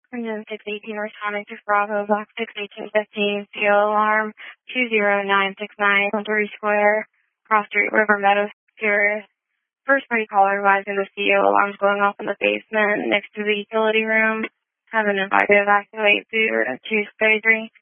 Engine 618 responding to Bravo, Box 61815, CO alarm 20969, Suntory Square, Cross Street, River Meadows, Superior. First party caller advising the CO alarm's going off in the basement next to the utility room. Have an advised to evacuate due to space 3.